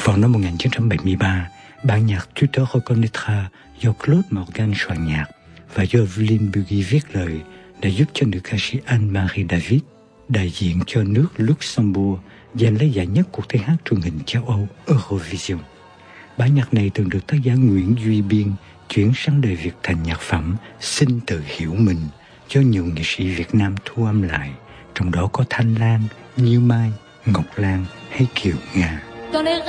Vào năm 1973, bản nhạc Tu te reconnaîtras do Claude Morgan soạn nhạc và do Evelyn Buggy viết lời đã giúp cho nữ ca sĩ Anne-Marie David, đại diện cho nước Luxembourg, giành lấy giải nhất cuộc thi hát truyền hình châu Âu Eurovision. Bản nhạc này từng được tác giả Nguyễn Duy Biên chuyển sang đời Việt thành nhạc phẩm Xin Tự Hiểu Mình do nhiều nghệ sĩ Việt Nam thu âm lại, trong đó có Thanh Lan, Như Mai, Ngọc Lan hay Kiều Nga.